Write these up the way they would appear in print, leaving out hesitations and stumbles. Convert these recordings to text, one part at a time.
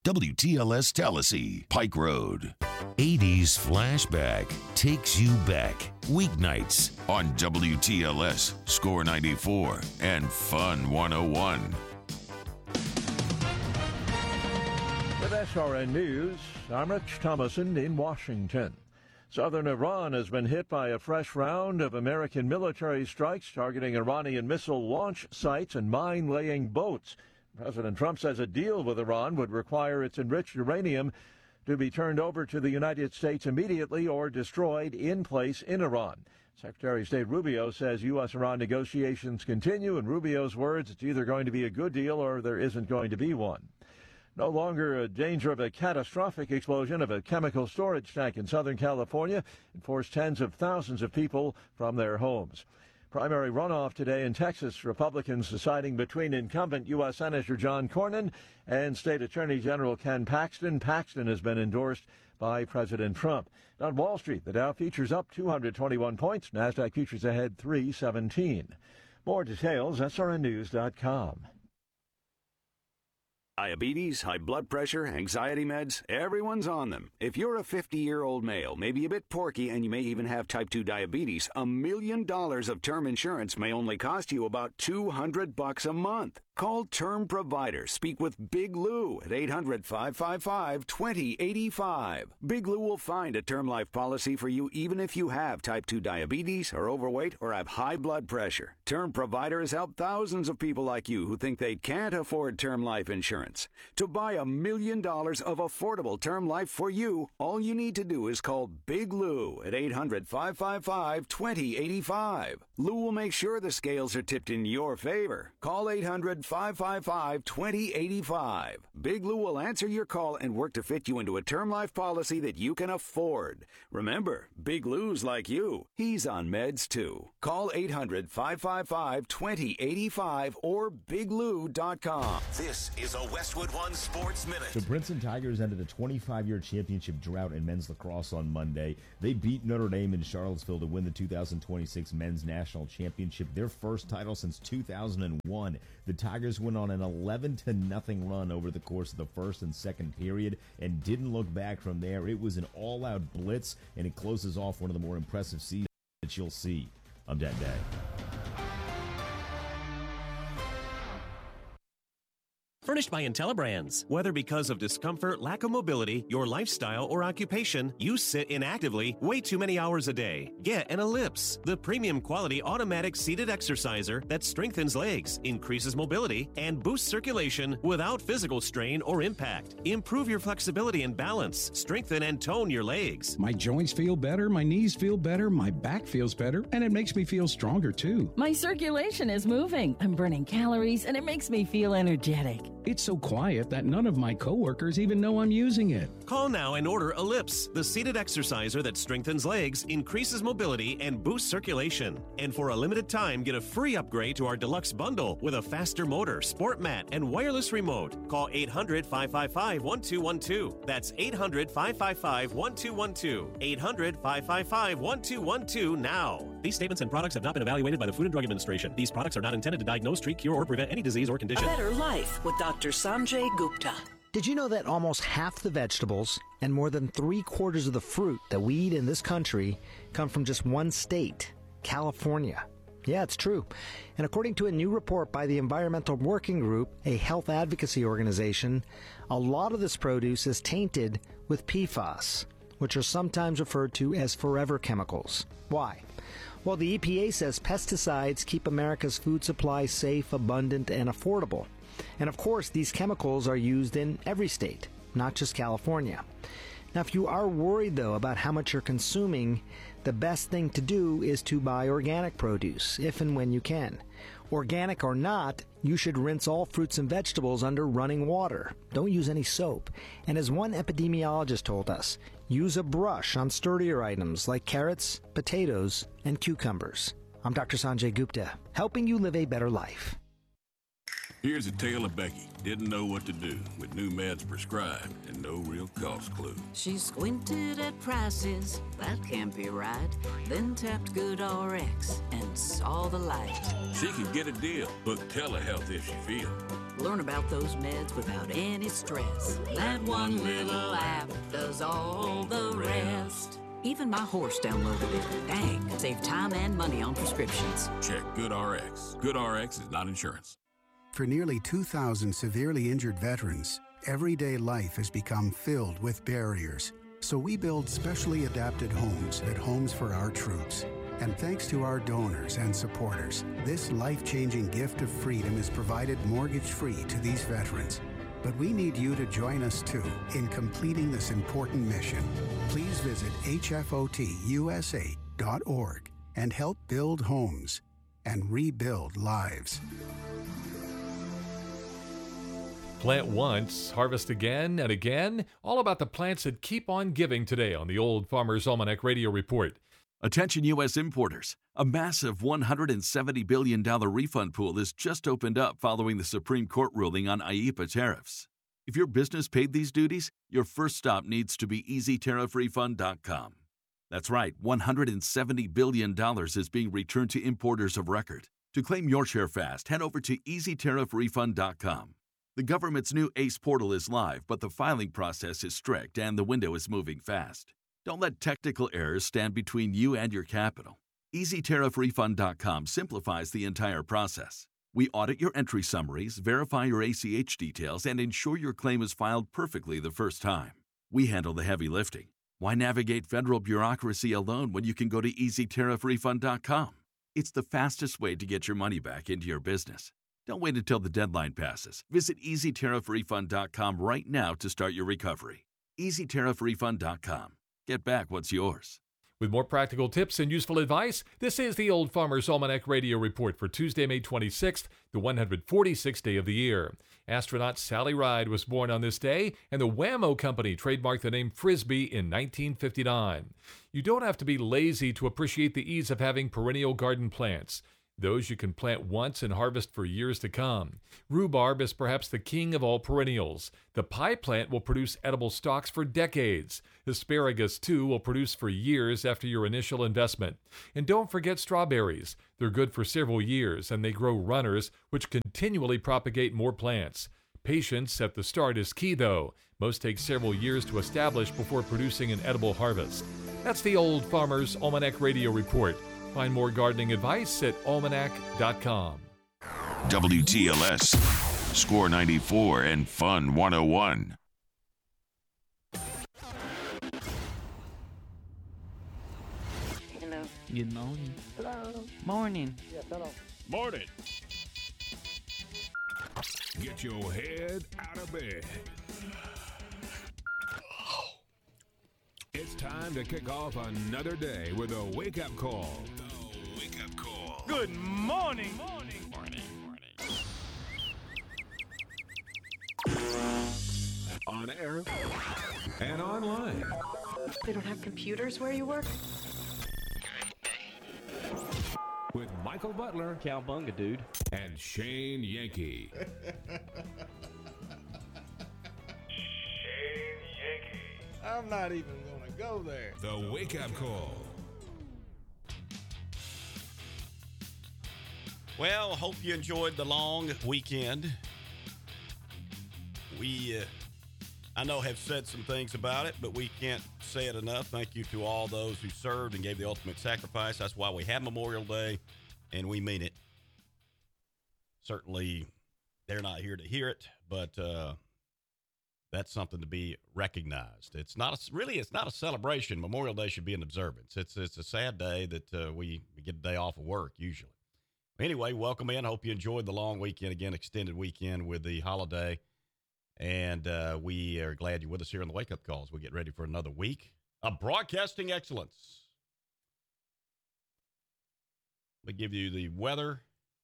WTLS Tallahassee, Pike Road. 80s Flashback takes you back. Weeknights on WTLS, Score 94, and Fun 101. With SRN News, I'm Rich Thomason in Washington. Southern Iran has been hit by a fresh round of American military strikes targeting Iranian missile launch sites and mine-laying boats. President Trump says a deal with Iran would require its enriched uranium to be turned over to the United States immediately or destroyed in place in Iran. Secretary of State Rubio says U.S.-Iran negotiations continue. In Rubio's words, it's either going to be a good deal or there isn't going to be one. No longer a danger of a catastrophic explosion of a chemical storage tank in Southern California and forced tens of thousands of people from their homes. Primary runoff today in Texas, Republicans deciding between incumbent U.S. Senator John Cornyn and State Attorney General Ken Paxton. Paxton has been endorsed by President Trump. On Wall Street, the Dow futures up 221 points. NASDAQ futures ahead 317. More details, srnnews.com. Diabetes, high blood pressure, anxiety meds, everyone's on them. If you're a 50-year-old male, maybe a bit porky, and you may even have type 2 diabetes, $1 million of term insurance may only cost you about $200 a month. Call Term Provider. Speak with Big Lou at 800-555-2085. Big Lou will find a term life policy for you even if you have type 2 diabetes, are overweight, or have high blood pressure. Term Provider has helped thousands of people like you who think they can't afford term life insurance. To buy $1 million of affordable term life for you, all you need to do is call Big Lou at 800-555-2085. Lou will make sure the scales are tipped in your favor. Call 800-555-2085. Big Lou will answer your call and work to fit you into a term life policy that you can afford. Remember, Big Lou's like you. He's on meds too. Call 800-555-2085 or biglou.com. This is a Westwood One Sports Minute. The Princeton Tigers ended a 25-year championship drought in men's lacrosse on Monday. They beat Notre Dame in Charlottesville to win the 2026 Men's National Championship, their first title since 2001. The Tigers went on an 11-0 run over the course of the first and second period and didn't look back from there. It was an all-out blitz, and it closes off one of the more impressive seasons that you'll see on that day. Furnished by IntelliBrands. Whether because of discomfort, lack of mobility, your lifestyle, or occupation, you sit inactively way too many hours a day. Get an Ellipse, the premium quality automatic seated exerciser that strengthens legs, increases mobility, and boosts circulation without physical strain or impact. Improve your flexibility and balance, strengthen and tone your legs. My joints feel better, my knees feel better, my back feels better, and it makes me feel stronger too. My circulation is moving, I'm burning calories, and it makes me feel energetic. It's so quiet that none of my coworkers even know I'm using it. Call now and order Ellipse, the seated exerciser that strengthens legs, increases mobility, and boosts circulation. And for a limited time, get a free upgrade to our deluxe bundle with a faster motor, sport mat, and wireless remote. Call 800-555-1212. That's 800-555-1212. 800-555-1212 now. These statements and products have not been evaluated by the Food and Drug Administration. These products are not intended to diagnose, treat, cure, or prevent any disease or condition. A better life with Dr. Sanjay Gupta. Did you know that almost half the vegetables and more than 3/4 of the fruit that we eat in this country come from just one state, California? Yeah, it's true. And according to a new report by the Environmental Working Group, a health advocacy organization, a lot of this produce is tainted with PFAS, which are sometimes referred to as forever chemicals. Why? Well, the EPA says pesticides keep America's food supply safe, abundant, and affordable. And of course, these chemicals are used in every state, not just California. Now, if you are worried, though, about how much you're consuming, the best thing to do is to buy organic produce, if and when you can. Organic or not, you should rinse all fruits and vegetables under running water. Don't use any soap. And as one epidemiologist told us, use a brush on sturdier items like carrots, potatoes, and cucumbers. I'm Dr. Sanjay Gupta, helping you live a better life. Here's a tale of Becky. Didn't know what to do with new meds prescribed and no real cost clue. She squinted at prices, that can't be right. Then tapped GoodRx and saw the light. She could get a deal. Book telehealth if she feels. Learn about those meds without any stress. That one little app does all the rest. Even my horse downloaded it. Dang, save time and money on prescriptions. Check GoodRx. GoodRx is not insurance. For nearly 2,000 severely injured veterans, everyday life has become filled with barriers. So we build specially adapted homes at Homes for Our Troops. And thanks to our donors and supporters, this life-changing gift of freedom is provided mortgage-free to these veterans. But we need you to join us, too, in completing this important mission. Please visit hfotusa.org and help build homes and rebuild lives. Plant once, harvest again and again. All about the plants that keep on giving today on the Old Farmer's Almanac Radio Report. Attention U.S. importers. A massive $170 billion refund pool has just opened up following the Supreme Court ruling on IEEPA tariffs. If your business paid these duties, your first stop needs to be EasyTariffRefund.com. That's right, $170 billion is being returned to importers of record. To claim your share fast, head over to EasyTariffRefund.com. The government's new ACE portal is live, but the filing process is strict and the window is moving fast. Don't let technical errors stand between you and your capital. EasyTariffRefund.com simplifies the entire process. We audit your entry summaries, verify your ACH details, and ensure your claim is filed perfectly the first time. We handle the heavy lifting. Why navigate federal bureaucracy alone when you can go to EasyTariffRefund.com? It's the fastest way to get your money back into your business. Don't wait until the deadline passes. Visit EasyTariffRefund.com right now to start your recovery. EasyTariffRefund.com. Get back what's yours. With more practical tips and useful advice, this is the Old Farmer's Almanac Radio Report for Tuesday, May 26th, the 146th day of the year. Astronaut Sally Ride was born on this day, and the Wham-O Company trademarked the name Frisbee in 1959. You don't have to be lazy to appreciate the ease of having perennial garden plants. Those you can plant once and harvest for years to come. Rhubarb is perhaps the king of all perennials. The pie plant will produce edible stalks for decades. Asparagus, too, will produce for years after your initial investment. And don't forget strawberries. They're good for several years, and they grow runners, which continually propagate more plants. Patience at the start is key, though. Most take several years to establish before producing an edible harvest. That's the Old Farmer's Almanac Radio Report. Find more gardening advice at almanac.com. WTLS, Score 94 and Fun 101. Hello. Good morning. Hello. Morning. Yes, hello. Morning. Get your head out of bed. It's time to kick off another day with a wake-up call. The wake-up call. Good morning. On air and online. They don't have computers where you work? With Michael Butler. Cowbunga, dude. And Shane Yankee. I'm not even going to go there. The wake-up call. Well, hope you enjoyed the long weekend. We, I know, have said some things about it, but we can't say it enough. Thank you to all those who served and gave the ultimate sacrifice. That's why we have Memorial Day, and we mean it. Certainly, they're not here to hear it, but that's something to be recognized. It's not a celebration. Memorial Day should be an observance. It's a sad day that we get a day off of work usually. Anyway, welcome in. Hope you enjoyed the long weekend, again, extended weekend with the holiday. And we are glad you're with us here on the Wake Up Calls. We get ready for another week of broadcasting excellence. We give you the weather,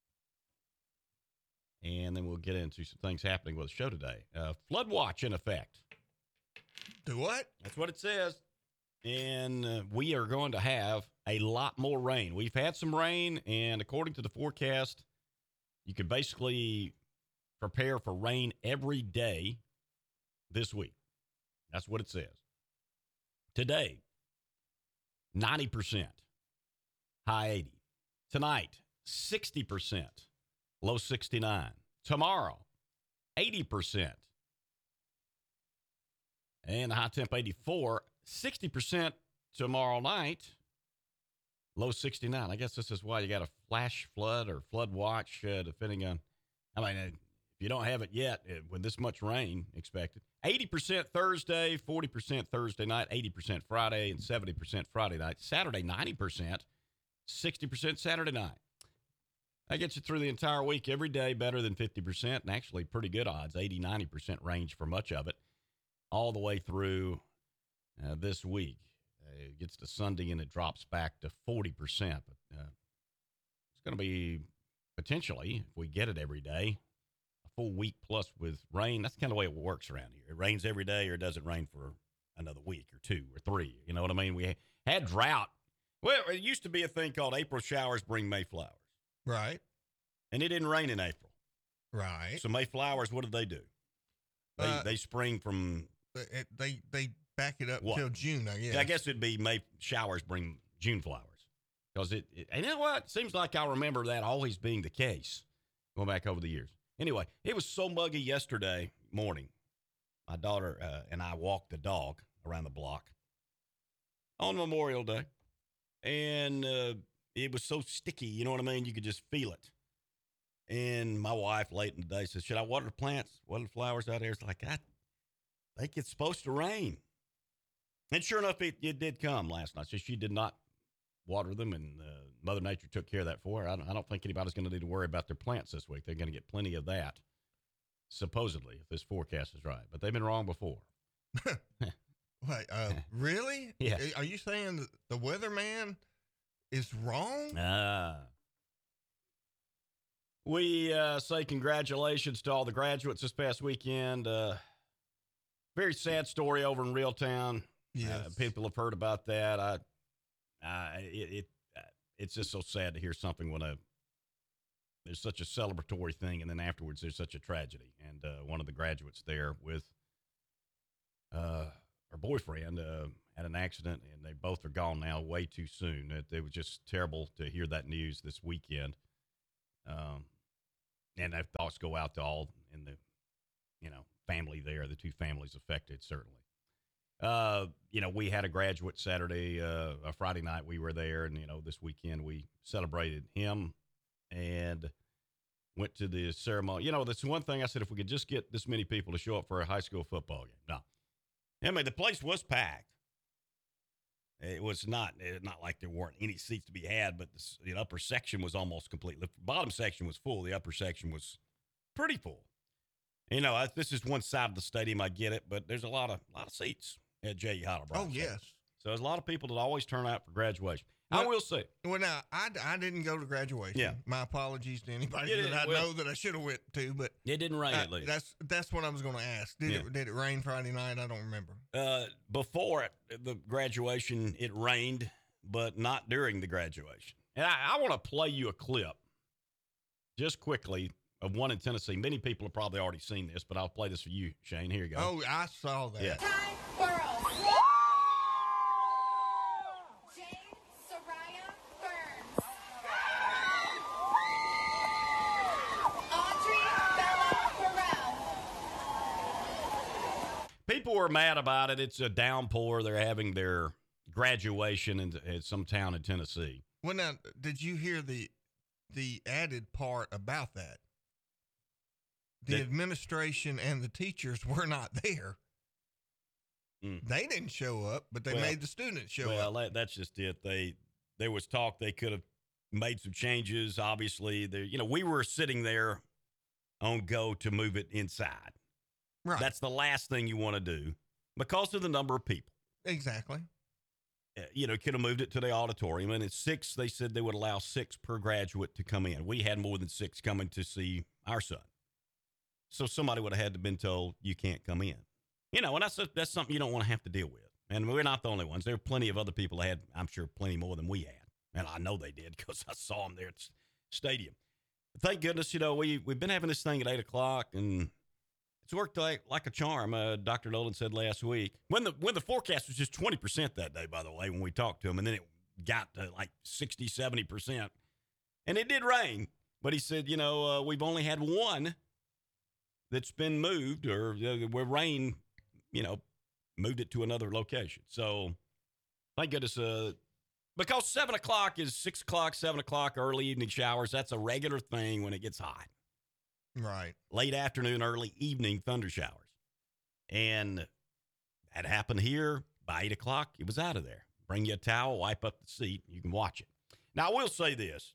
and then we'll get into some things happening with the show today. Flood watch in effect. Do what? That's what it says. And we are going to have a lot more rain. We've had some rain, and according to the forecast, you can basically prepare for rain every day this week. That's what it says. Today, 90%, high 80. Tonight, 60%, low 69. Tomorrow, 80%. And the high temp 84, 60% tomorrow night. Low 69. I guess this is why you got a flash flood or flood watch, depending on, if you don't have it yet, with this much rain expected. 80% Thursday, 40% Thursday night, 80% Friday, and 70% Friday night. Saturday, 90%, 60% Saturday night. That gets you through the entire week every day, better than 50%, and actually pretty good odds, 80, 90% range for much of it, all the way through this week. It gets to Sunday, and it drops back to 40%. But it's going to be, potentially, if we get it every day, a full week plus with rain. That's kind of the way it works around here. It rains every day, or it doesn't rain for another week or two or three. You know what I mean? We had drought. Well, it used to be a thing called April showers bring May flowers. Right. And it didn't rain in April. Right. So May flowers, what do? They spring from... They back it up till June, I guess. I guess it'd be May showers bring June flowers. Because and you know what? It seems like I remember that always being the case going back over the years. Anyway, it was so muggy yesterday morning. My daughter and I walked the dog around the block on Memorial Day. And it was so sticky, you know what I mean? You could just feel it. And my wife late in the day said, should I water the plants, water the flowers out there? It's like, I think it's supposed to rain. And sure enough, it did come last night. So she did not water them, and Mother Nature took care of that for her. I don't think anybody's going to need to worry about their plants this week. They're going to get plenty of that, supposedly, if this forecast is right. But they've been wrong before. Wait, really? Yeah. Are you saying that the weatherman is wrong? We say congratulations to all the graduates this past weekend. Very sad story over in Reeltown. Yes. People have heard about that. It's just so sad to hear something when there's such a celebratory thing, and then afterwards there's such a tragedy. And one of the graduates there with her boyfriend had an accident, and they both are gone now way too soon. It was just terrible to hear that news this weekend. And our thoughts go out to all in the, family there, the two families affected, certainly. We had a graduate Saturday, a Friday night we were there, and, this weekend we celebrated him and went to the ceremony. That's one thing I said, if we could just get this many people to show up for a high school football game. No. The place was packed. It was not like there weren't any seats to be had, but the upper section was almost complete. The bottom section was full. The upper section was pretty full. This is one side of the stadium. I get it, but there's a lot of seats at J.E. Hollowbrook. Oh, yes. So there's a lot of people that always turn out for graduation. I will say. Well, now, I didn't go to graduation. Yeah. My apologies to anybody that I know that I should have went to, but it didn't rain at least. That's what I was going to ask. Did it rain Friday night? I don't remember. Before the graduation, it rained, but not during the graduation. And I want to play you a clip just quickly of one in Tennessee. Many people have probably already seen this, but I'll play this for you, Shane. Here you go. Oh, I saw that. Yeah. Time for us. Jane Soraya Burns. Audrey Bella Burrell. People were mad about it. It's a downpour. They're having their graduation in some town in Tennessee. Well, now, did you hear the added part about that? The administration and the teachers were not there. They didn't show up, but they made the students show up. Well, that's just it. There was talk they could have made some changes. Obviously, we were sitting there on go to move it inside. Right. That's the last thing you want to do because of the number of people. Exactly. Could have moved it to the auditorium, and at 6, they said they would allow 6 per graduate to come in. We had more than 6 coming to see our son. So somebody would have had to been told, you can't come in. And that's something you don't want to have to deal with. And we're not the only ones. There are plenty of other people that had, I'm sure, plenty more than we had. And I know they did because I saw them there at the stadium. But thank goodness, we've been having this thing at 8 o'clock, and it's worked like a charm. Dr. Nolan said last week. When the forecast was just 20% that day, by the way, when we talked to him, and then it got to like 60, 70%. And it did rain. But he said, we've only had one that's been moved or where rain, moved it to another location. So thank goodness, because 7 o'clock is 6 o'clock, 7 o'clock, early evening showers. That's a regular thing when it gets hot. Right. Late afternoon, early evening thunder showers. And that happened here by 8 o'clock. It was out of there. Bring you a towel, wipe up the seat. You can watch it. Now, I will say this.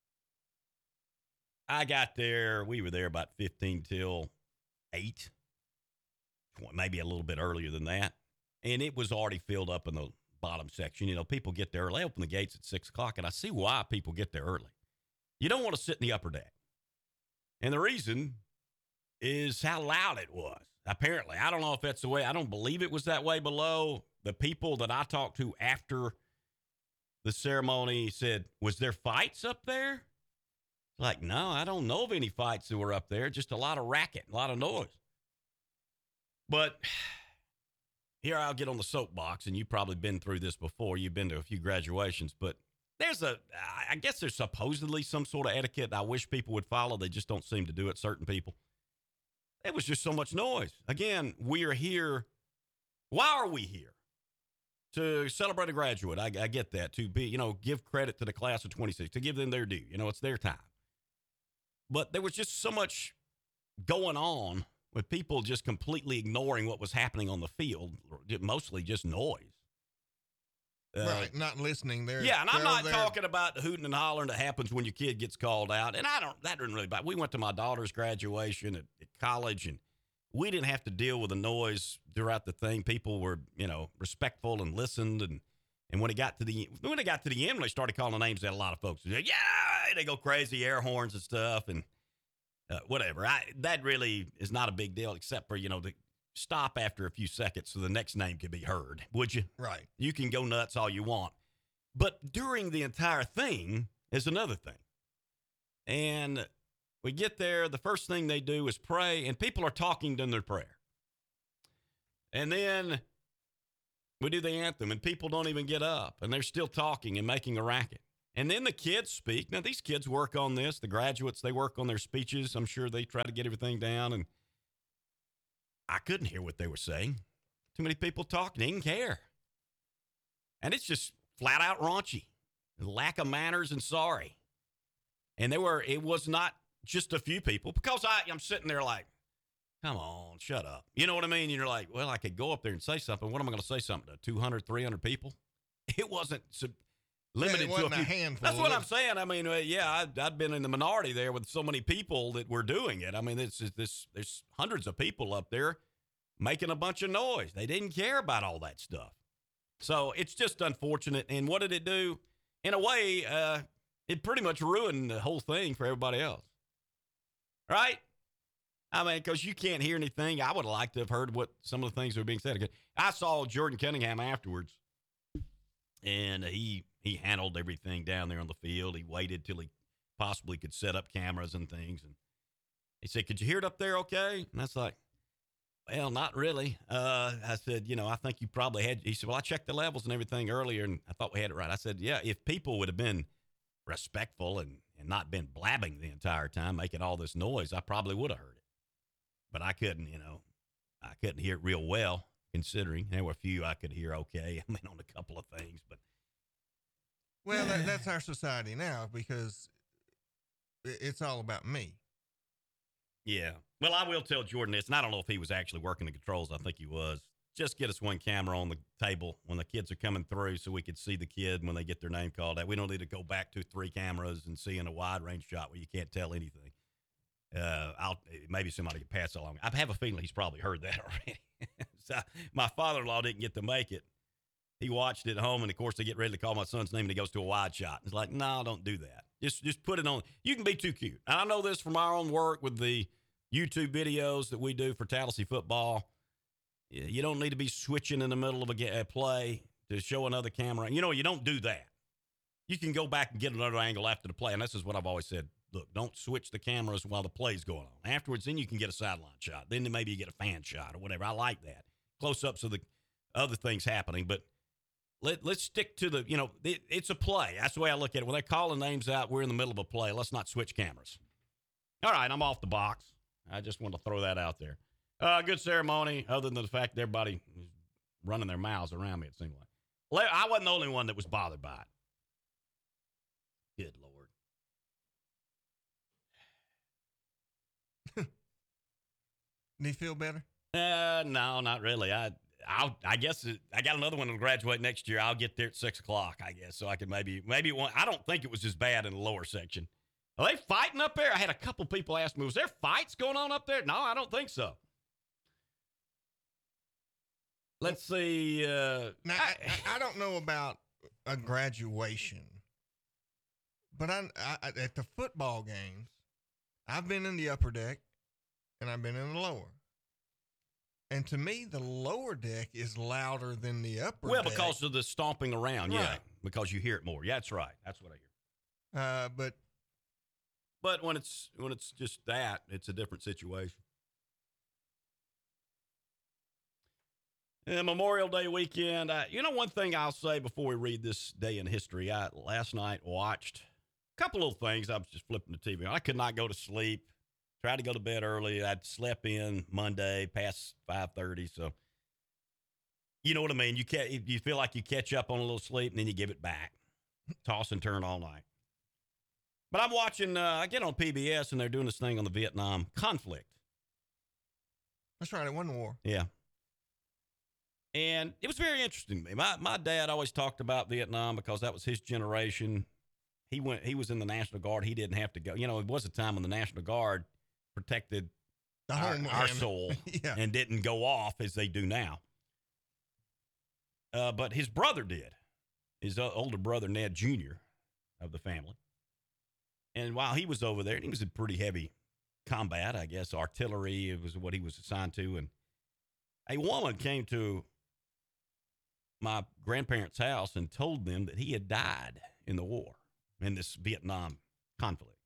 I got there. We were there about 15 till 8, maybe a little bit earlier than that. And it was already filled up in the bottom section. People get there early. They open the gates at 6 o'clock, and I see why people get there early. You don't want to sit in the upper deck. And the reason is how loud it was. Apparently, I don't know if that's the way. I don't believe it was that way below. The people that I talked to after the ceremony said, was there fights up there? Like, no, I don't know of any fights that were up there. Just a lot of racket, a lot of noise. But here I'll get on the soapbox, and you've probably been through this before. You've been to a few graduations, but I guess there's supposedly some sort of etiquette I wish people would follow. They just don't seem to do it, certain people. It was just so much noise. Again, we are here. Why are we here? To celebrate a graduate. I get that. To be, give credit to the class of 26, to give them their due. It's their time. But there was just so much going on with people just completely ignoring what was happening on the field, mostly just noise. Right, not listening there. Yeah, and I'm not talking about the hooting and hollering that happens when your kid gets called out. And that didn't really bother. We went to my daughter's graduation at college, and we didn't have to deal with the noise throughout the thing. People were, respectful and listened. And when it got to the end, they started calling names that a lot of folks would say, yeah, they go crazy, air horns and stuff, and whatever. That really is not a big deal, except for, to stop after a few seconds so the next name can be heard, would you? Right. You can go nuts all you want. But during the entire thing is another thing. And we get there, the first thing they do is pray, and people are talking during their prayer. And then we do the anthem, and people don't even get up, and they're still talking and making a racket. And then the kids speak. Now, these kids work on this. The graduates, they work on their speeches. I'm sure they try to get everything down, and I couldn't hear what they were saying. Too many people talking. They didn't care. And it's just flat out raunchy. Lack of manners and sorry. And it was not just a few people, because I'm sitting there like, come on, shut up. You know what I mean? And you're like, well, I could go up there and say something. What am I going to say something to? 200, 300 people? It wasn't limited to a few. Handful. That's what I'm saying. I mean, I'd been in the minority there with so many people that were doing it. I mean, there's hundreds of people up there making a bunch of noise. They didn't care about all that stuff. So it's just unfortunate. And what did it do? In a way, it pretty much ruined the whole thing for everybody else. Right? I mean, because you can't hear anything. I would have liked to have heard what some of the things that were being said. I saw Jordan Cunningham afterwards, and he handled everything down there on the field. He waited till he possibly could set up cameras and things. And he said, could you hear it up there okay? And that's like, well, not really. I said, I think you probably had. He said, well, I checked the levels and everything earlier, and I thought we had it right. I said, yeah, if people would have been respectful and not been blabbing the entire time, making all this noise, I probably would have heard it. But I couldn't, I couldn't hear it real well, considering there were a few I could hear okay. I mean, on a couple of things, but. Well, that's our society now, because it's all about me. Yeah. Well, I will tell Jordan this, and I don't know if he was actually working the controls. I think he was. Just get us one camera on the table when the kids are coming through so we could see the kid when they get their name called out. We don't need to go back to 3 cameras and see in a wide range shot where you can't tell anything. Maybe somebody could pass along. I have a feeling he's probably heard that already. So my father-in-law didn't get to make it. He watched it at home, and of course they get ready to call my son's name, and he goes to a wide shot. It's like, no, don't do that. Just put it on. You can be too cute. And I know this from our own work with the YouTube videos that we do for Tallahassee football. You don't need to be switching in the middle of a play to show another camera. You don't do that. You can go back and get another angle after the play, and this is what I've always said. Look, don't switch the cameras while the play's going on. Afterwards, then you can get a sideline shot. Then maybe you get a fan shot or whatever. I like that. Close-ups of the other things happening. But let's stick to it's a play. That's the way I look at it. When they're calling names out, we're in the middle of a play. Let's not switch cameras. All right, I'm off the box. I just want to throw that out there. Good ceremony, other than the fact that everybody was running their mouths around me, it seemed like. I wasn't the only one that was bothered by it. Good Lord. Do you feel better? No, not really. I guess I got another one to graduate next year. I'll get there at 6 o'clock, I guess, so I can maybe one. I don't think it was as bad in the lower section. Are they fighting up there? I had a couple people ask me, was there fights going on up there? No, I don't think so. Let's see. Now, I don't know about a graduation, but I at the football games, I've been in the upper deck and I've been in the lower. And to me, the lower deck is louder than the upper deck. Well, because of the stomping around, Right. yeah. Because you hear it more. Yeah, that's right. That's what I hear. But when it's just that, it's a different situation. Memorial Day weekend. One thing I'll say before we read this day in history, I last night watched a couple of things. I was just flipping the TV. I could not go to sleep. Tried to go to bed early. I'd slept in Monday past 5:30. So, you know what I mean? You feel like you catch up on a little sleep and then you give it back. Toss and turn all night. But I'm watching, I get on PBS and they're doing this thing on the Vietnam conflict. That's right. It wasn't war. Yeah. And it was very interesting to me. My dad always talked about Vietnam because that was his generation. He was in the National Guard. He didn't have to go. It was a time when the National Guard protected our soul Yeah. and didn't go off as they do now. But his brother did. His older brother, Ned Jr. of the family. And while he was over there, he was in pretty heavy combat, I guess. Artillery was what he was assigned to. And a woman came to my grandparents' house and told them that he had died in the war, in this Vietnam conflict,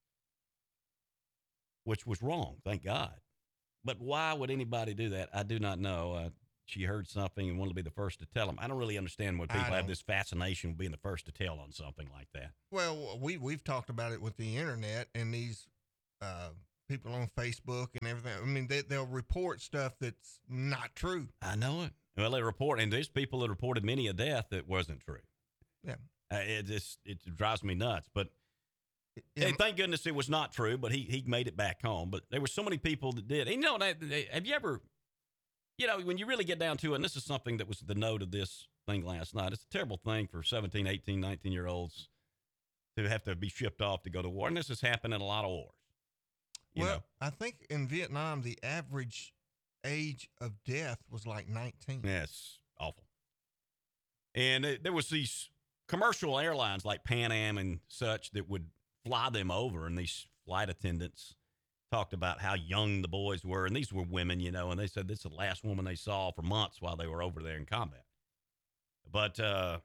which was wrong, thank God. But why would anybody do that? I do not know. She heard something and wanted to be the first to tell them. I don't really understand when people have this fascination with being the first to tell on something like that. Well, we've talked about it with the internet and these people on Facebook and everything. I mean, they'll report stuff that's not true. I know it. Well, they report, and there's people that reported many a death that wasn't true. Yeah. It drives me nuts. But and thank goodness it was not true, but he made it back home. But there were so many people that did. And have you ever, when you really get down to it, and this is something that was the note of this thing last night, it's a terrible thing for 17, 18, 19-year-olds to have to be shipped off to go to war. And this has happened in a lot of wars. I think in Vietnam, the average age of death was like 19. Yes, awful. And there was these commercial airlines like Pan Am and such that would fly them over, and these flight attendants talked about how young the boys were, and these were women, and they said this is the last woman they saw for months while they were over there in combat. But the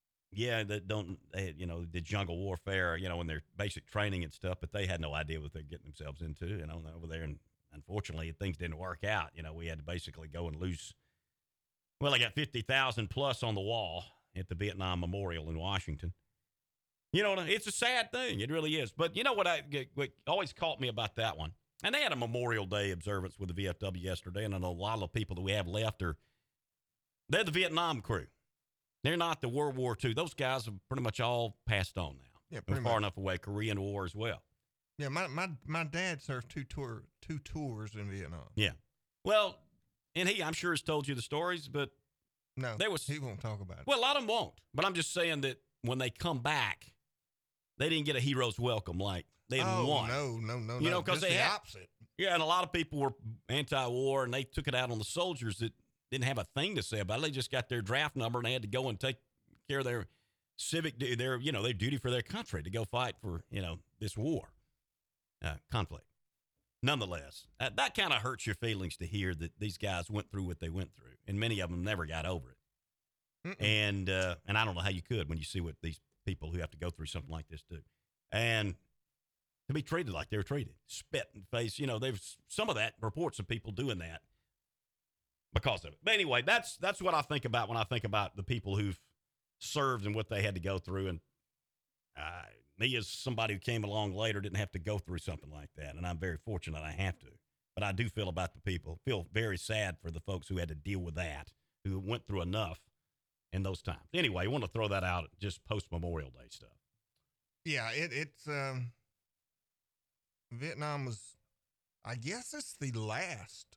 jungle warfare, in their basic training and stuff, but they had no idea what they're getting themselves into, over there. And unfortunately, things didn't work out. We had to basically go and lose. Well, I got 50,000 plus on the wall at the Vietnam Memorial in Washington. It's a sad thing. It really is. But what always caught me about that one, and they had a Memorial Day observance with the VFW yesterday, and I know a lot of the people that we have left they're the Vietnam crew. They're not the World War II. Those guys have pretty much all passed on now. Yeah, they're far enough away. Korean War as well. Yeah, my dad served two tours in Vietnam. Yeah. Well, and I'm sure has told you the stories, but no, he won't talk about it. Well, a lot of them won't. But I'm just saying that when they come back, they didn't get a hero's welcome like they had won. No. Because they had opposite. Yeah, and a lot of people were anti-war, and they took it out on the soldiers that didn't have a thing to say about it. They just got their draft number, and they had to go and take care of their civic, their duty for their country to go fight for, this war conflict. Nonetheless, that kind of hurts your feelings to hear that these guys went through what they went through, and many of them never got over it. And I don't know how you could when you see what these people who have to go through something like this do. And to be treated like they were treated, spit in the face. There's some of that reports of people doing that because of it. But anyway, that's what I think about when I think about the people who've served and what they had to go through. And me as somebody who came along later didn't have to go through something like that. And I'm very fortunate I have to. But I do feel very sad for the folks who had to deal with that, who went through enough in those times. Anyway, I want to throw that out, just post-Memorial Day stuff. Yeah, it's Vietnam was, I guess it's the last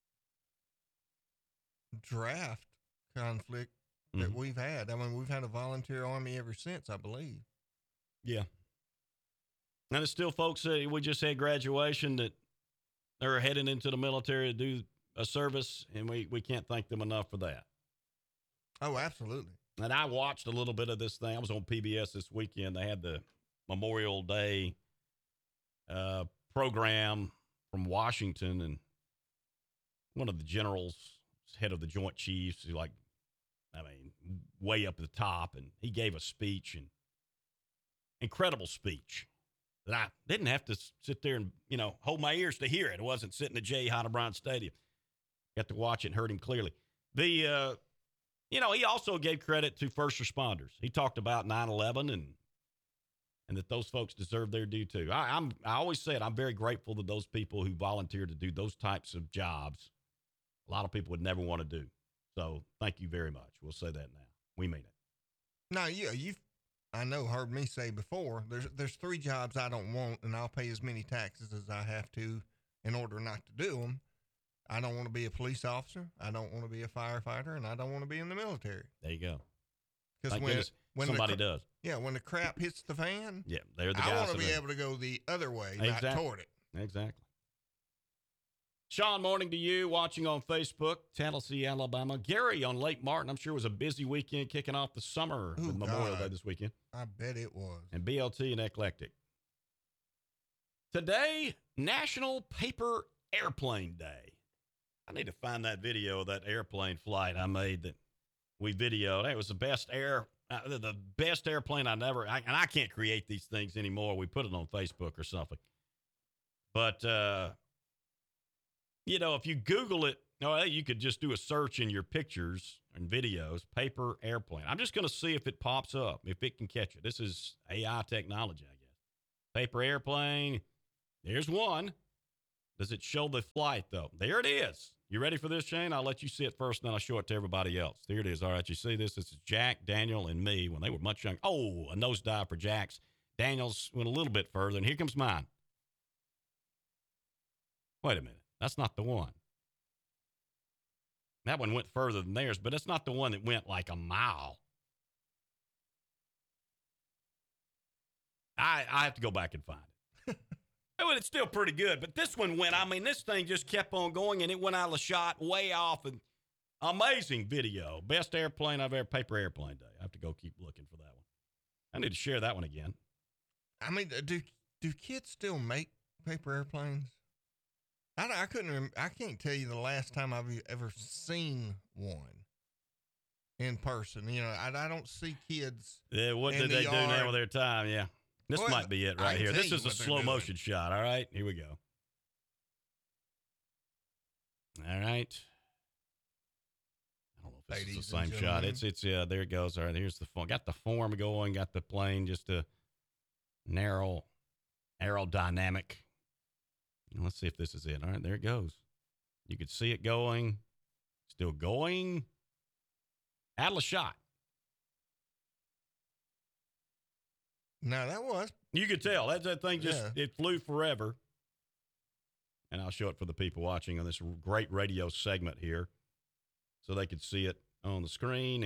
draft conflict that we've had. I mean, we've had a volunteer army ever since, I believe. Yeah. And there's still folks that we just had graduation that are heading into the military to do a service, and we can't thank them enough for that. Oh, absolutely. And I watched a little bit of this thing. I was on PBS this weekend. They had the Memorial Day program from Washington, and one of the generals, head of the Joint Chiefs, way up at the top, and he gave a speech, and incredible speech that I didn't have to sit there and, hold my ears to hear it. I wasn't sitting at J. Hyde O'Brien Stadium. Got to watch it and heard him clearly. He also gave credit to first responders. He talked about 9/11 and that those folks deserve their due too. I always said I'm very grateful to those people who volunteer to do those types of jobs. A lot of people would never want to do. So thank you very much. We'll say that now. We mean it. Now, you've heard me say before, there's 3 jobs I don't want, and I'll pay as many taxes as I have to in order not to do them. I don't want to be a police officer. I don't want to be a firefighter, and I don't want to be in the military. There you go. Because when somebody does. Yeah, when the crap hits the fan, yeah, they're the guys. I want to be able to go the other way, not toward it. Exactly. Sean, morning to you, watching on Facebook, Tallahassee, Alabama. Gary on Lake Martin, I'm sure it was a busy weekend kicking off the summer with Memorial Day this weekend. I bet it was. And BLT and Eclectic. Today, National Paper Airplane Day. I need to find that video of that airplane flight I made that we videoed. It was the best airplane I never, and I can't create these things anymore. We put it on Facebook or something. But, if you Google it, you could just do a search in your pictures and videos, paper airplane. I'm just going to see if it pops up, if it can catch it. This is AI technology, I guess. Paper airplane. There's one. Does it show the flight, though? There it is. You ready for this, Shane? I'll let you see it first, and then I'll show it to everybody else. There it is. All right, you see this? This is Jack, Daniel, and me when they were much younger. Oh, a nosedive for Jack's. Daniel's went a little bit further, and here comes mine. Wait a minute. That's not the one. That one went further than theirs, but it's not the one that went like a mile. I have to go back and find it. Well, it's still pretty good, but this one went, this thing just kept on going, and it went out of the shot way off. And amazing video. Best airplane I've ever, paper airplane day. I have to go keep looking for that one. I need to share that one again. Do kids still make paper airplanes? I can't tell you the last time I've ever seen one in person. I don't see kids. Yeah, what did they do now with their time? Yeah. This might be it right here. This is a slow motion shot. All right, here we go. All right. I don't know if this is the same shot. It's there it goes. All right, here's the form. Got the form going, got the plane, just a narrow aerodynamic. Let's see if this is it. All right, there it goes. You could see it going. Still going. Out of the shot. No, that was. You could tell. That thing it flew forever. And I'll show it for the people watching on this great radio segment here so they could see it on the screen.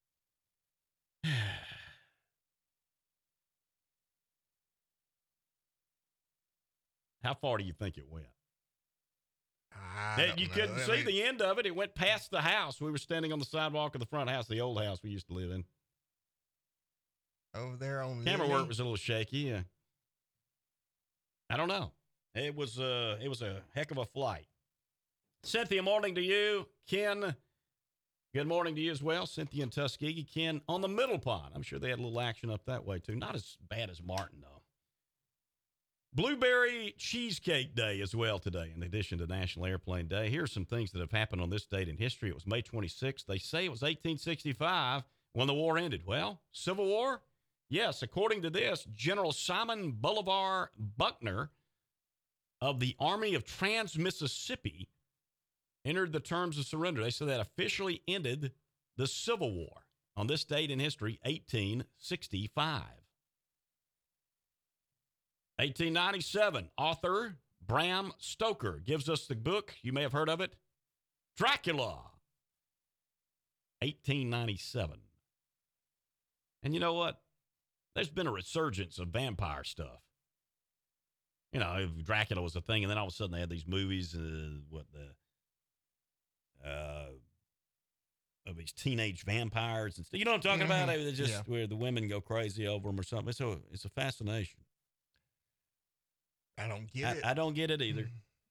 How far do you think it went? You couldn't see the end of it. It went past the house. We were standing on the sidewalk of the front house, the old house we used to live in. Over there on the camera work was a little shaky. I don't know. It was a heck of a flight. Cynthia, morning to you. Ken, good morning to you as well. Cynthia and Tuskegee. Ken on the Middle Pond. I'm sure they had a little action up that way too. Not as bad as Martin though. Blueberry Cheesecake Day as well today, in addition to National Airplane Day. Here are some things that have happened on this date in history. It was May 26th. They say it was 1865 when the war ended. Well, Civil War? Yes, according to this, General Simon Bolivar Buckner of the Army of Trans-Mississippi entered the terms of surrender. They said that officially ended the Civil War on this date in history, 1865. 1897, author Bram Stoker gives us the book. You may have heard of it, Dracula. 1897. And you know what? There's been a resurgence of vampire stuff. You know, Dracula was a thing, and then all of a sudden they had these movies, of these teenage vampires and stuff. You know what I'm talking about? They just where the women go crazy over them or something. So it's a fascination. I don't get it. I don't get it either.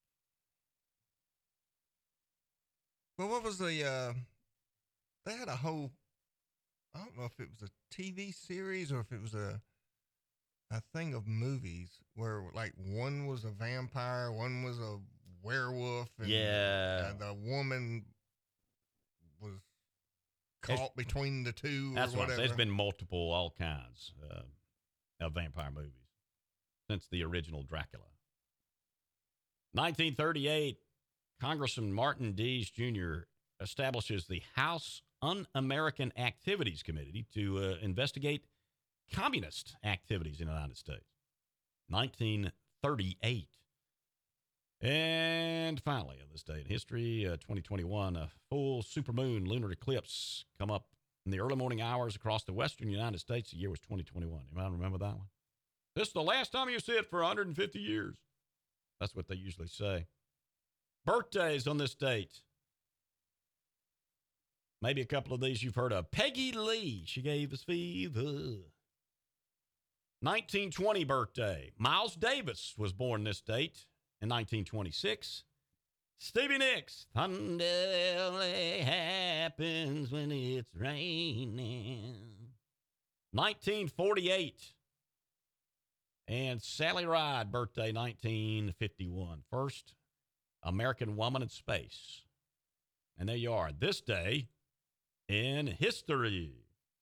Well, what was the? They had a whole. I don't know if it was a TV series or if it was a thing of movies where like one was a vampire, one was a werewolf, and the woman was caught between the two. That's or whatever. There's been multiple, all kinds of vampire movies since the original Dracula. 1938, Congressman Martin Dees Jr. establishes the House Un-American Activities Committee to investigate communist activities in the United States. 1938. And finally, on this day in history, 2021, a full supermoon lunar eclipse come up in the early morning hours across the western United States. The year was 2021. You might remember that one. This is the last time you see it for 150 years. That's what they usually say. Birthdays on this date. Maybe a couple of these you've heard of. Peggy Lee. She gave us fever. 1920 birthday. Miles Davis was born this date in 1926. Stevie Nicks. Thunder only happens when it's raining. 1948. And Sally Ride, birthday 1951. First American woman in space. And there you are. This day in history.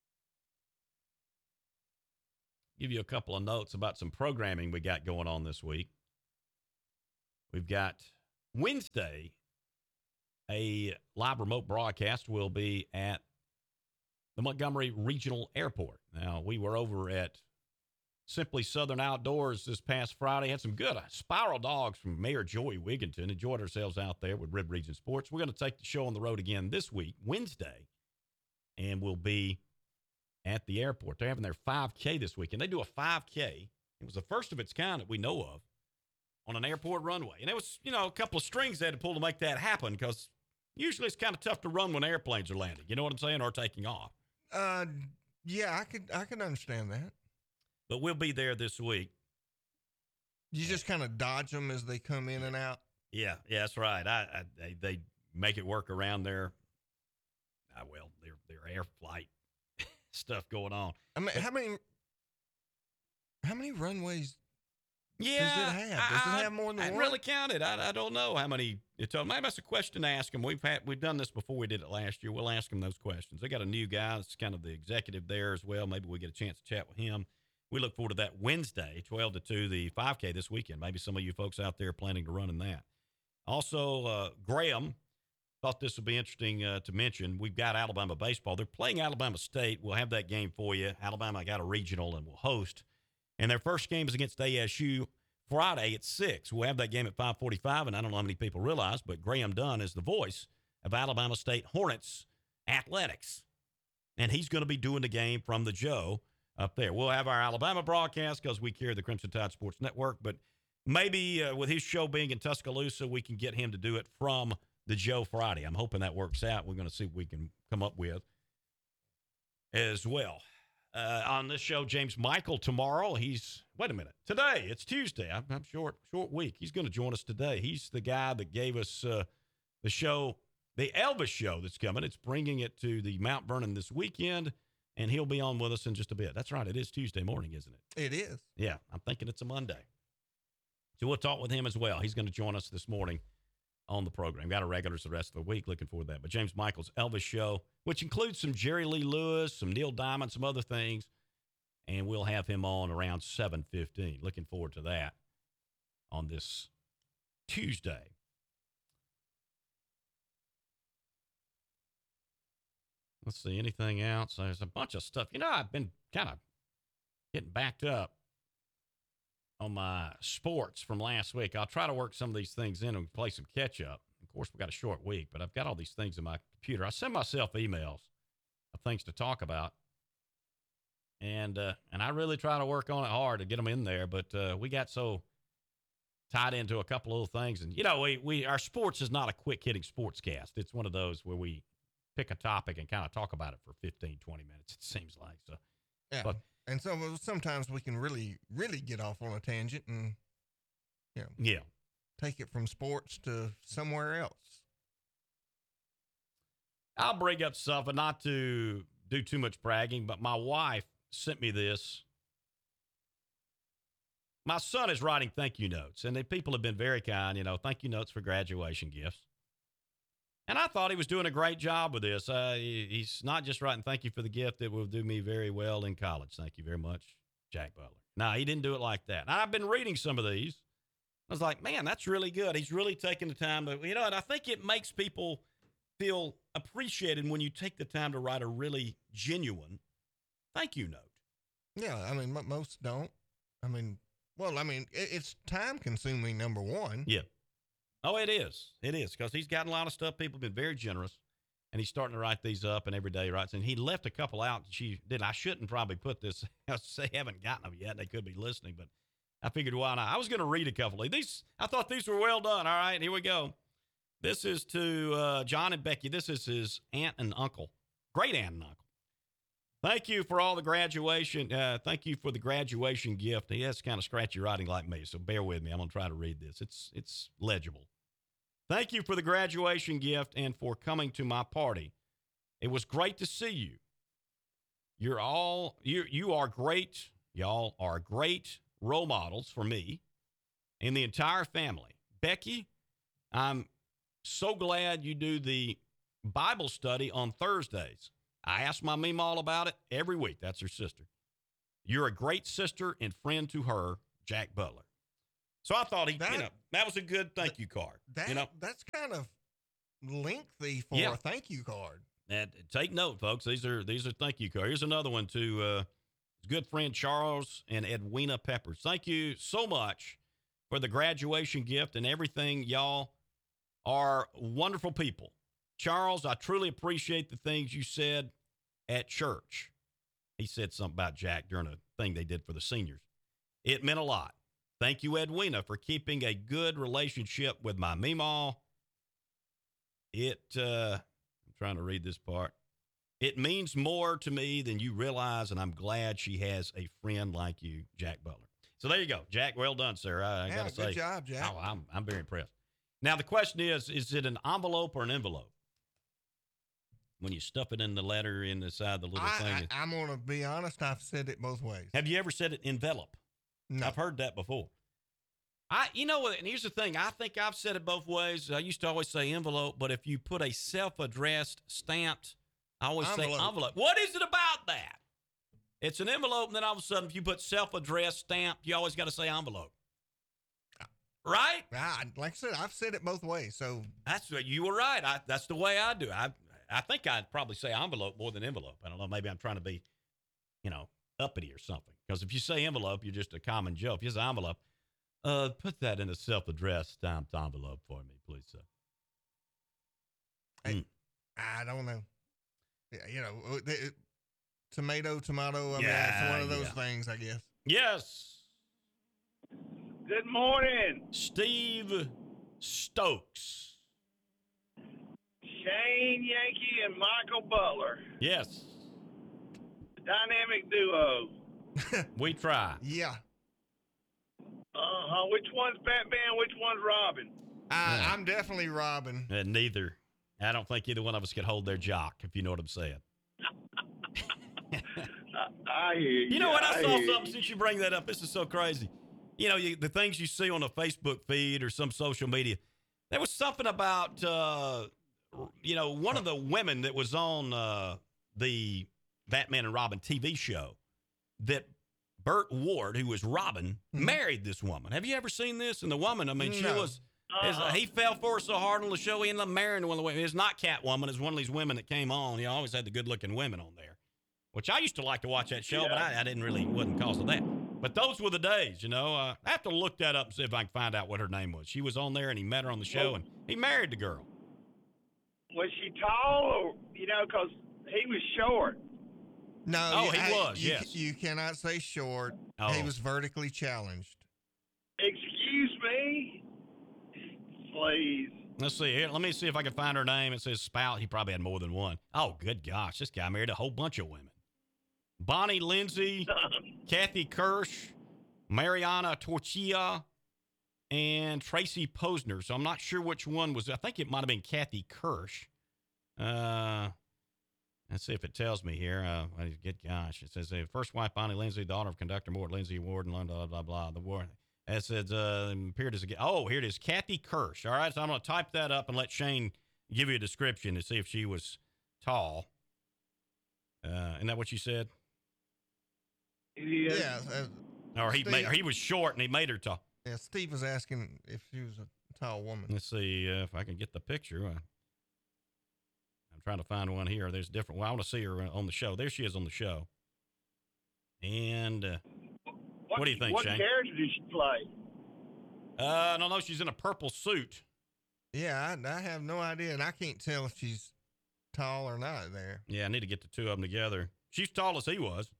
Give you a couple of notes about some programming we got going on this week. We've got Wednesday, a live remote broadcast will be at the Montgomery Regional Airport. Now, we were over at Simply Southern Outdoors this past Friday. Had some good spiral dogs from Mayor Joey Wigginton. Enjoyed ourselves out there with Rib Region Sports. We're going to take the show on the road again this week, Wednesday, and we'll be at the airport. They're having their 5K this week, and they do a 5K. It was the first of its kind that we know of on an airport runway. And it was, a couple of strings they had to pull to make that happen because usually it's kind of tough to run when airplanes are landing. You know what I'm saying? Or taking off. Yeah, I can understand that. But we'll be there this week. You just kind of dodge them as they come in and out? Yeah, that's right. They make it work around their air flight stuff going on. I mean, how many runways does it have? Does it have more than one? I really counted. I don't know how many. Maybe that's a question to ask them. We've done this before. We did it last year. We'll ask them those questions. They got a new guy that's kind of the executive there as well. Maybe we get a chance to chat with him. We look forward to that Wednesday, 12 to 2, the 5K this weekend. Maybe some of you folks out there planning to run in that. Also, Graham thought this would be interesting to mention. We've got Alabama baseball. They're playing Alabama State. We'll have that game for you. Alabama got a regional and will host. And their first game is against ASU Friday at 6. We'll have that game at 5:45, and I don't know how many people realize, but Graham Dunn is the voice of Alabama State Hornets athletics. And he's going to be doing the game from the Joe up there. We'll have our Alabama broadcast because we carry the Crimson Tide Sports Network, but maybe with his show being in Tuscaloosa, we can get him to do it from the Joe Friday. I'm hoping that works out. We're going to see what we can come up with as well. On this show, James Michael tomorrow. Today, it's Tuesday. I'm short week. He's going to join us today. He's the guy that gave us the show, the Elvis show that's coming. It's bringing it to the Mount Vernon this weekend, and he'll be on with us in just a bit. That's right. It is Tuesday morning, isn't it? It is. Yeah, I'm thinking it's a Monday. So we'll talk with him as well. He's going to join us this morning on the program. Got our regulars the rest of the week. Looking forward to that. But James Michael's Elvis show, which includes some Jerry Lee Lewis, some Neil Diamond, some other things. And we'll have him on around 7:15. Looking forward to that on this Tuesday. Let's see, anything else? There's a bunch of stuff. I've been kind of getting backed up on my sports from last week. I'll try to work some of these things in and play some catch up. Of course, we've got a short week, but I've got all these things in my computer. I send myself emails of things to talk about. And I really try to work on it hard to get them in there, but we got so tied into a couple of little things. And, our sports is not a quick-hitting sportscast. It's one of those where we pick a topic and kind of talk about it for 15, 20 minutes, it seems like. So, yeah. But, and so sometimes we can really, really get off on a tangent and, take it from sports to somewhere else. I'll bring up stuff, and not to do too much bragging, but my wife sent me this. My son is writing thank you notes, and the people have been very kind, thank you notes for graduation gifts. And I thought he was doing a great job with this. He's not just writing thank you for the gift. It will do me very well in college. Thank you very much, Jack Butler. No, he didn't do it like that. I've been reading some of these. I was like, man, that's really good. He's really taking the time to, and I think it makes people feel appreciated when you take the time to write a really genuine thank you note. Yeah, I mean, most don't. It's time consuming, number one. Yeah. Oh, it is. It is, because he's gotten a lot of stuff. People have been very generous, and he's starting to write these up, and every day he writes. And he left a couple out. I shouldn't probably put this. They haven't gotten them yet. They could be listening, but I figured, why not? I was going to read a couple of these. I thought these were well done. All right, here we go. This is to John and Becky. This is his aunt and uncle, great aunt and uncle. Thank you for all the graduation. Thank you for the graduation gift. He has kind of scratchy writing like me, so bear with me. I'm going to try to read this. It's legible. Thank you for the graduation gift and for coming to my party. It was great to see you. You are great. Y'all are great role models for me and the entire family. Becky, I'm so glad you do the Bible study on Thursdays. I ask my meme all about it every week. That's her sister. You're a great sister and friend to her, Jack Butler. So I thought that was a good thank you card. That's kind of lengthy for a thank you card. And take note, folks. These are thank you cards. Here's another one to good friend Charles and Edwina Peppers. Thank you so much for the graduation gift and everything. Y'all are wonderful people. Charles, I truly appreciate the things you said at church. He said something about Jack during a thing they did for the seniors. It meant a lot. Thank you, Edwina, for keeping a good relationship with my meemaw. I'm trying to read this part. It means more to me than you realize, and I'm glad she has a friend like you, Jack Butler. So there you go. Jack, well done, sir. I got to say. Good job, Jack. Oh, I'm very impressed. Now, the question is it an envelope or an envelope? When you stuff it in the letter inside the little thing. I'm going to be honest. I've said it both ways. Have you ever said it envelope? No. I've heard that before. And here's the thing. I think I've said it both ways. I used to always say envelope, but if you put a self-addressed stamped, I always say envelope. What is it about that? It's an envelope, and then all of a sudden, if you put self-addressed stamped, you always got to say envelope. Right? Like I said, I've said it both ways. So you were right. That's the way I do. I think I'd probably say envelope more than envelope. I don't know. Maybe I'm trying to be, uppity or something. Because if you say envelope, you're just a common joke. If you say envelope, put that in a self-addressed stamped envelope for me, please, sir. I don't know. Tomato. It's one of those things, I guess. Yes. Good morning. Steve Stokes. Shane Yankee and Michael Butler. Yes. Dynamic duo. We try. Yeah. Which one's Batman? Which one's Robin? I'm definitely Robin. Neither. I don't think either one of us could hold their jock, if you know what I'm saying. I hear you. You know what? I saw something since you bring that up. This is so crazy. The things you see on a Facebook feed or some social media. There was something about, one of the women that was on the Batman and Robin TV show that Burt Ward, who was Robin, married this woman. Have you ever seen this? And the woman, she was He fell for her so hard on the show, he ended up marrying one of the women. It's not Catwoman. It's one of these women that came on. You always had the good-looking women on there, which I used to like to watch that show, but I didn't really, wasn't because of that. But those were the days, you know. I have to look that up and see if I can find out what her name was. She was on there, and he met her on the show, and he married the girl. Was she tall, or, you know, because he was short? No. He was, yes. You cannot say short. Oh. He was vertically challenged. Excuse me? Please. Let's see here. Let me see if I can find her name. It says spout. He probably had more than one. Oh, good gosh. This guy married a whole bunch of women. Bonnie Lindsay, Kathy Kirsch, Mariana Torchia, and Tracy Posner. So I'm not sure which one was. I think it might have been Kathy Kirsch. Let's see if it tells me here. Good gosh. It says first wife, Bonnie Lindsay, daughter of conductor Mort Lindsay Ward, and blah, blah, blah. The war. It says, appeared as here it is, Kathy Kirsch. All right, so I'm going to type that up and let Shane give you a description to see if she was tall. Isn't that what you said? Yeah. Or he was short and he made her tall. Yeah, Steve was asking if she was a tall woman. Let's see if I can get the picture. I'm trying to find one here. There's different. Well, I want to see her on the show. There she is on the show. And what do you think, Shane? What character did she play? I don't know. She's in a purple suit. Yeah, I have no idea, and I can't tell if she's tall or not there. Yeah, I need to get the two of them together. She's tall as he was.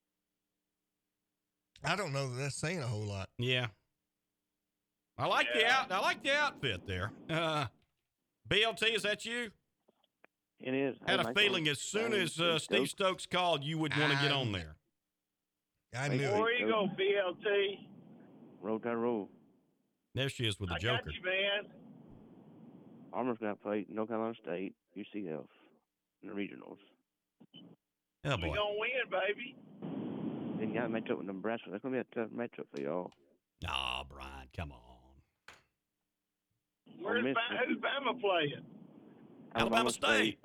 I don't know that that's saying a whole lot. Yeah. I like the outfit there. BLT, is that you? It is. Had a feeling as soon as Steve Stokes called, you would want to get on there. I knew it. Where you go, BLT? Roll Tide Roll. There she is with the Joker. I got you, man. Armor's got played North Carolina State, UCF, in the regionals. Oh, boy. We gonna win, baby. Then you got to match up with Nebraska. That's gonna be a tough matchup for y'all. Oh, Brian, come on. Who's Bama playing? Alabama State.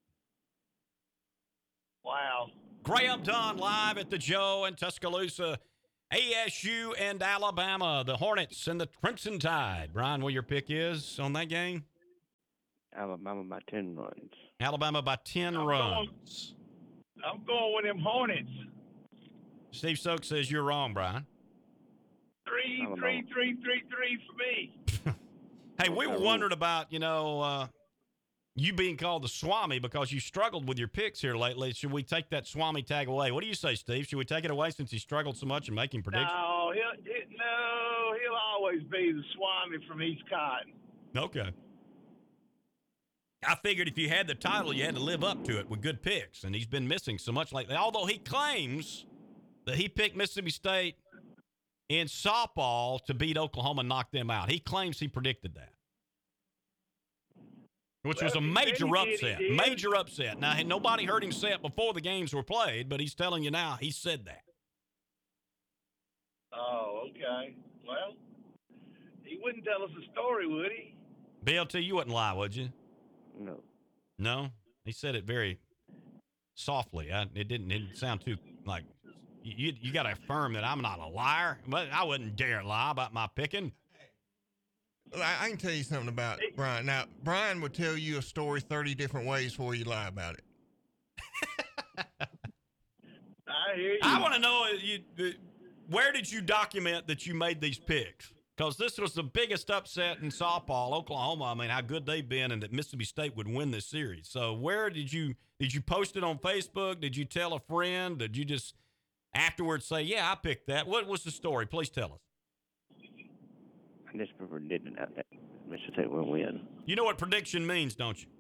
Wow. Graham Dunn live at the Joe in Tuscaloosa. ASU and Alabama, the Hornets and the Crimson Tide. Brian, what your pick is on that game? Alabama by 10 runs. Alabama by 10 runs. I'm going with them Hornets. Steve Stokes says you're wrong, Brian. 3 for me. Hey, we were wondering about, you being called the Swami because you struggled with your picks here lately. Should we take that Swami tag away? What do you say, Steve? Should we take it away since he struggled so much and making predictions? No, he'll always be the Swami from East Cotton. Okay. I figured if you had the title, you had to live up to it with good picks, and he's been missing so much lately. Although he claims that he picked Mississippi State in softball to beat Oklahoma and knock them out. He claims he predicted that. Which was a major upset. Major upset. Now, nobody heard him say it before the games were played, but he's telling you now he said that. Oh, okay. Well, he wouldn't tell us a story, would he? BLT, you wouldn't lie, would you? No. No? He said it very softly. It didn't sound too like you got to affirm that I'm not a liar. But I wouldn't dare lie about my picking. I can tell you something about Brian. Now, Brian would tell you a story 30 different ways before you lie about it. I hear you. I want to know, where did you document that you made these picks? Because this was the biggest upset in softball, Oklahoma. I mean, how good they've been, and that Mississippi State would win this series. So where did you post it on Facebook? Did you tell a friend? Did you just afterwards say, yeah, I picked that? What was the story? Please tell us. I just predicted that Mississippi State will win. You know what prediction means, don't you?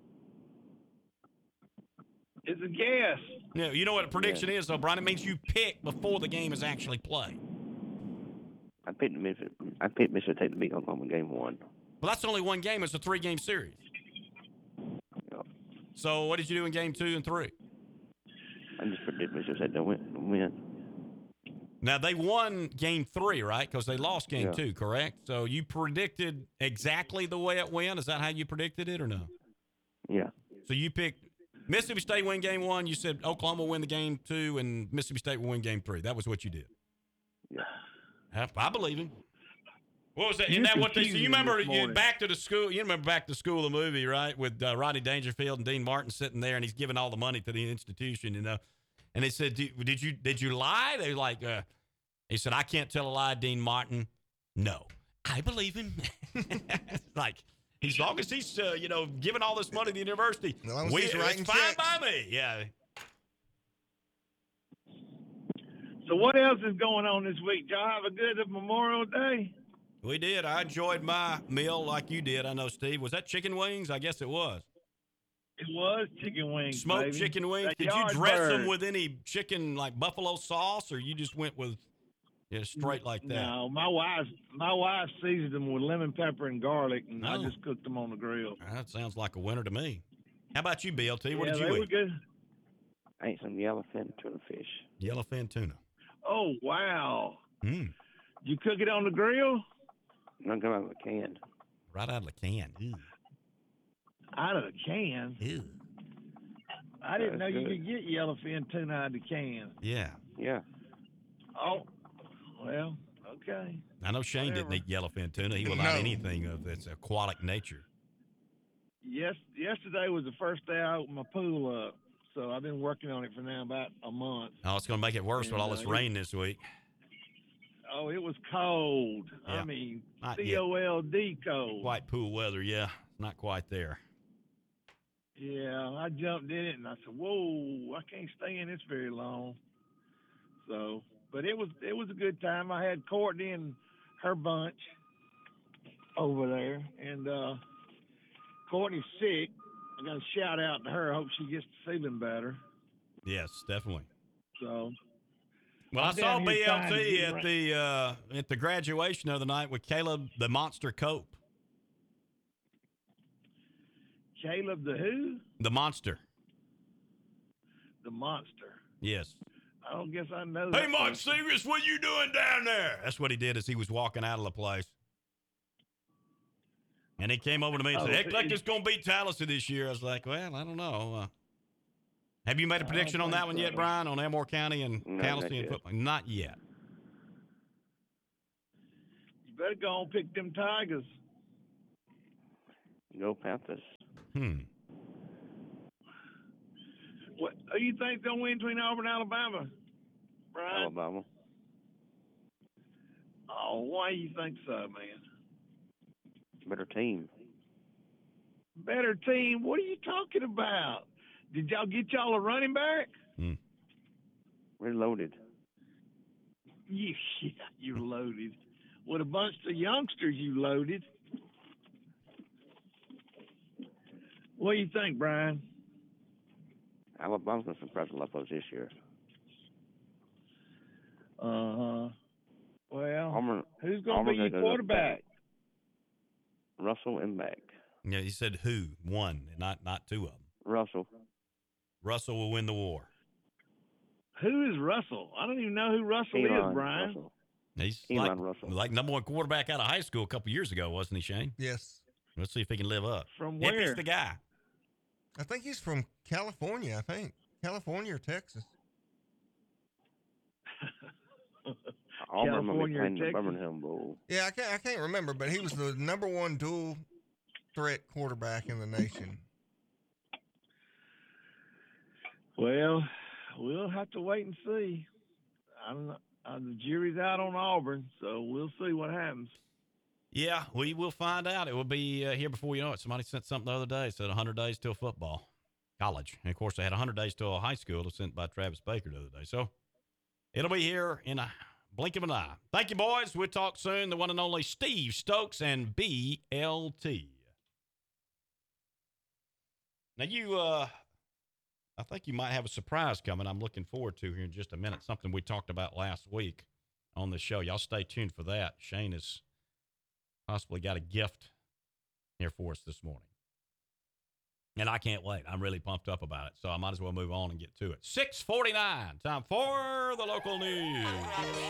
It's a guess. Yeah, you know what a prediction is, though, Brian? It means you pick before the game is actually played. I picked Mississippi State to beat Oklahoma game 1. Well, that's only one game. It's a 3-game series. Yeah. So what did you do in game 2 and 3? I just predicted Mississippi State to win. Now, they won game 3, right? Because they lost game 2, correct? So you predicted exactly the way it went? Is that how you predicted it or no? Yeah. So you picked Mississippi State win game 1. You said Oklahoma win the game 2 and Mississippi State will win game 3. That was what you did. Yeah. I believe him. What was that? You're Isn't that what they? So confusing you remember this morning. Back to the School? You remember Back to School, the movie, right? With Rodney Dangerfield and Dean Martin sitting there, and he's giving all the money to the institution, you know. And they said, "Did you lie?" They were like, he said, "I can't tell a lie, Dean Martin." No, I believe him. Like, as long as he's giving all this money to the university, as long as he's writing it's fine checks. by me. Yeah. So what else is going on this week? Y'all have a good Memorial Day? We did. I enjoyed my meal like you did. I know, Steve. Was that chicken wings? I guess it was. It was chicken wings. Smoked baby. chicken wings. That Did you yard dress bird. them with any chicken, like buffalo sauce, or you just went with straight like that? No, my wife seasoned them with lemon pepper and garlic, and I just cooked them on the grill. That sounds like a winner to me. How about you, BLT? What Yeah, did they you were eat? good. I ate some yellowfin tuna fish. Yellowfin tuna. Oh wow! Mm. You cook it on the grill? I'm coming out of a can. Right out of the can. Ew. Out of the can? Ew. I didn't know That's you good. could get yellowfin tuna out of the can. Yeah. Yeah. Oh, well, okay. I know Shane didn't eat yellowfin tuna. He will not No. anything of its aquatic nature. Yesterday was the first day I opened my pool up, so I've been working on it for now about a month. Oh, it's going to make it worse with all this rain this week. Oh, it was cold. Yeah. I mean, Not yet. cold cold. White pool weather, yeah. Not quite there. Yeah, I jumped in it and I said, "Whoa, I can't stay in this very long." So, but it was a good time. I had Courtney and her bunch over there, and Courtney's sick. I got to shout out to her. I hope she gets feeling better. Yes, definitely. So, Well, I I'm saw down here trying to BLT get at the graduation the other night with Caleb the Monster Cope. Caleb the who? The Monster. The monster. Yes. I don't guess I know. Hey, that Mark person. Seegers, what you doing down there? That's what he did as he was walking out of the place. And he came over to me and Oh, said, "Act like it- it's going to beat Tallahassee this year." I was like, well, I don't know. Have you made a prediction on that one yet, Brian, on Elmore County and No, Tallahassee not and yet. football? Not yet. You better go and pick them Tigers. Go Panthers. What? Who you think gonna win between Auburn and Alabama? Brian? Alabama. Oh, why you think so, man? Better team. Better team? What are you talking about? Did y'all get y'all a running back? We're loaded. Yeah, you're loaded. With a bunch of youngsters, you loaded. What do you think, Brian? Alabama's going to surprise a lot of us this year. Uh-huh. Well, Auburn, who's going to Auburn be your goes up quarterback? Russell and back. Yeah, he said who? One, not two of them. Russell. Russell will win the war. Who is Russell? I don't even know who Russell is, Elon Brian. Russell. He's Elon like, Russell. like number one quarterback out of high school a couple years ago, wasn't he, Shane? Yes. Let's see if he can live up. From If where? he's the guy. I think he's from California, California or Texas. Auburn will be California or playing the Texas? Birmingham Bowl. Yeah, I can't remember, but he was the number one dual threat quarterback in the nation. Well, we'll have to wait and see. I don't know. The jury's out on Auburn, so we'll see what happens. Yeah, we will find out. It will be here before you know it. Somebody sent something the other day. Said 100 days till football, college. And, of course, they had 100 days till high school. It was sent by Travis Baker the other day. So it'll be here in a blink of an eye. Thank you, boys. We'll talk soon. The one and only Steve Stokes and BLT. Now, you, I think you might have a surprise coming I'm looking forward to here in just a minute. Something we talked about last week on the show. Y'all stay tuned for that. Shane has possibly got a gift here for us this morning. And I can't wait. I'm really pumped up about it. So I might as well move on and get to it. 6:49. Time for the local news.